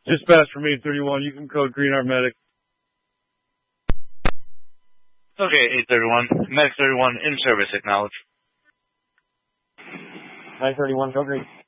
Dispatch for me 31. You can code Green Heart Medic. Okay, 831. Medic 31 in service, acknowledge. 931, code green.